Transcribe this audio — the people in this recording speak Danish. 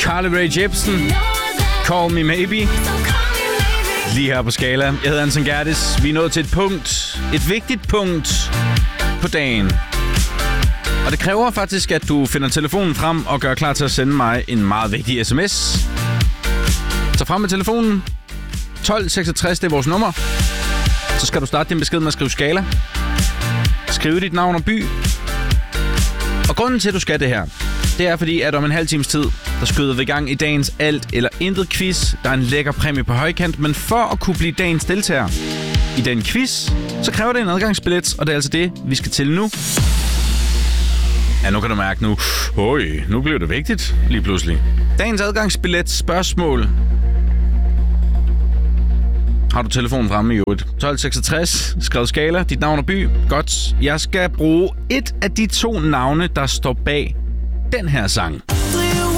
Carly Rae Jepsen, Call Me Maybe. Lige her på Skala. Jeg hedder Anton Gertis. Vi er nået til et vigtigt punkt på dagen. Og det kræver faktisk, at du finder telefonen frem og gør klar til at sende mig en meget vigtig sms. Så frem med telefonen. 1266, det er vores nummer. Så skal du starte din besked med at skrive Skala. Skrive dit navn og by. Og grunden til, at du skal det her, det er fordi, at om en halv times tid, der skyder vi i gang i dagens alt eller intet quiz. Der er en lækker præmie på højkant, men for at kunne blive dagens deltager i den quiz, så kræver det en adgangsbillet, og det er altså det, vi skal til nu. Ja, nu kan du mærke nu. Nu bliver det vigtigt lige pludselig. Dagens adgangsbillet spørgsmål. Har du telefonen fremme i øvrigt? 1266, skrev Skala, dit navn og by. Godt. Jeg skal bruge et af de 2 navne, der står bag den her sang.